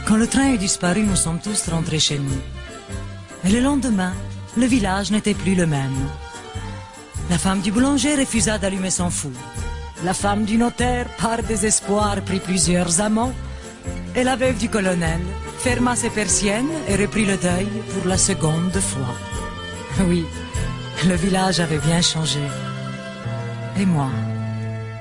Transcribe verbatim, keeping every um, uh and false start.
Quand le train est disparu, nous sommes tous rentrés chez nous. Et le lendemain, le village n'était plus le même. La femme du boulanger refusa d'allumer son four. La femme du notaire, par désespoir, prit plusieurs amants. Et la veuve du colonel ferma ses persiennes et reprit le deuil pour la seconde fois. Oui, le village avait bien changé. Et moi ?